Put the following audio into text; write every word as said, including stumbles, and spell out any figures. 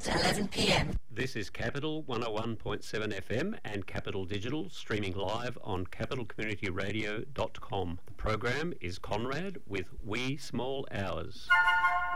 to eleven p m. This is Capital one oh one point seven F M and Capital Digital, streaming live on capital community radio dot com. The program is Conrad with Wee Small Hours.